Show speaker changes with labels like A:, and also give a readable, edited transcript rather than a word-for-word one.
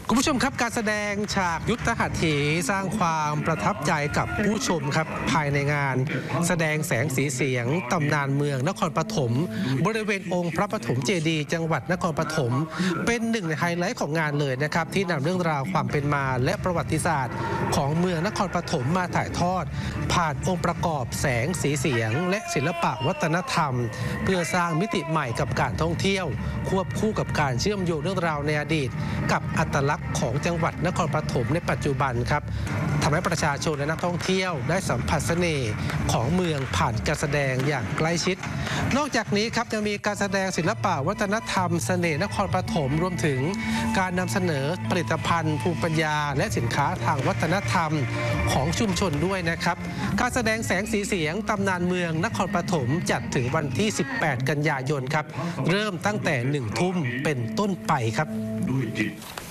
A: คุณผู้ชมครับการแสดงฉากยุทธหัตถีสร้างความประทับใจกับผู้ชมครับภายในงานแสดงแสงสีเสียงตำนานเมืองนครปฐมบริเวณองค์พระปฐมเจดีย์จังหวัดนครปฐมเป็นหนึ่งในไฮไลท์ของงานเลยนะครับที่นำเรื่องราวความเป็นมาและประวัติศาสตร์ของเมืองนครปฐมมาถ่ายทอดผ่านองค์ประกอบแสงสีเสียงและศิลปะวัฒนธรรมเพื่อสร้างมิติใหม่กับการท่องเที่ยวควบคู่กับการเชื่อมโยงเรื่องราวในอดีตกับอัตลักษณ์ของจังหวัดนครปฐมในปัจจุบันครับทำให้ประชาชนและนักท่องเที่ยวได้สัมผัสเสน่ห์ของเมืองผ่านการแสดงอย่างใกล้ชิดนอกจากนี้ครับยังมีการแสดงศิลปะวัฒนธรรมเสน่ห์นครปฐมรวมถึงการนำเสนอผลิตภัณฑ์ภูมิปัญญาและสินค้าทางวัฒนธรรมของชุมชนด้วยนะครับการแสดงแสงสีเสียงตำนานเมืองนครปฐมจัดถึงวันที่ 18 กันยายนครับเริ่มตั้งแต่ 1 ทุ่มเป็นต้นไปครับ